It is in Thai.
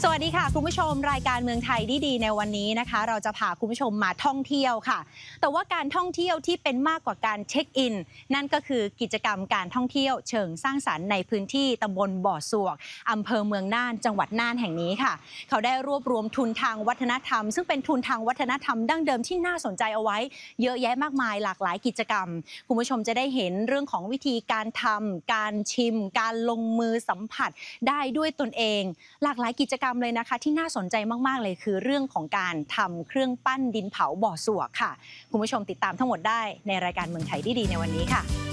สวัสดีค่ะคุณผู้ชมรายการเมืองไทยดีในวันนี้นะคะเราจะพาคุณผู้ชมมาท่องเที่ยวค่ะแต่ว่าการท่องเที่ยวที่เป็นมากกว่าการเช็คอินนั่นก็คือกิจกรรมการท่องเที่ยวเชิงสร้างสรรค์ในพื้นที่ตำบลบ่อสวกอำเภอเมืองน่านจังหวัดน่านแห่งนี้ค่ะเขาได้รวบรวมทุนทางวัฒนธรรมซึ่งเป็นทุนทางวัฒนธรรมดั้งเดิมที่น่าสนใจเอาไว้เยอะแยะมากมายหลากหลายกิจกรรมคุณผู้ชมจะได้เห็นเรื่องของวิธีการทำการชิมการลงมือสัมผัสได้ด้วยตนเองหลากหลายกิจกรรมเลยนะคะที่น่าสนใจมากๆเลยคือเรื่องของการทำเครื่องปั้นดินเผาบ่อสวกค่ะคุณผู้ชมติดตามทั้งหมดได้ในรายการเมืองไทยดีในวันนี้ค่ะ